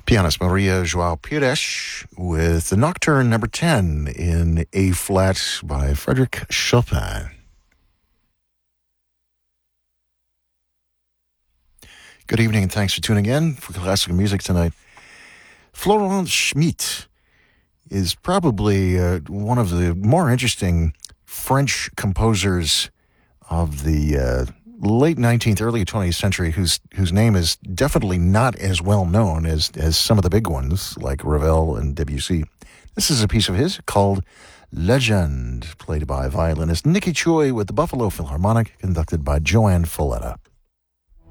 Pianist Maria João Pires with the Nocturne number 10 in A flat by Frederic Chopin. Good evening and thanks for tuning in for classical music tonight. Florent Schmitt is probably one of the more interesting French composers of the late 19th, early 20th century, whose name is definitely not as well known as some of the big ones like Ravel and Debussy. This is a piece of his called Legend, played by violinist Nicky Choi with the Buffalo Philharmonic, conducted by Joanne Falletta.